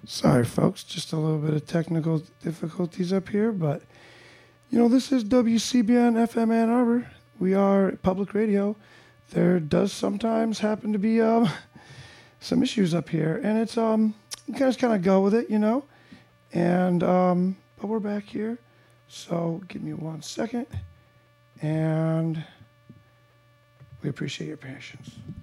Sorry, folks, just a little bit of technical difficulties up here, but this is WCBN FM Ann Arbor. We are public radio. There does sometimes happen to be some issues up here, and it's you guys kind of go with it, and but we're back here. So give me 1 second, and we appreciate your patience.